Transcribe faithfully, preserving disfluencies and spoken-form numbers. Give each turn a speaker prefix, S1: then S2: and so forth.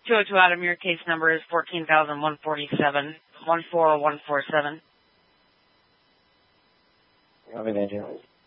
S1: two oh two Adam, your case number is fourteen thousand one forty-seven, one four one four seven.
S2: Copy that, Joe.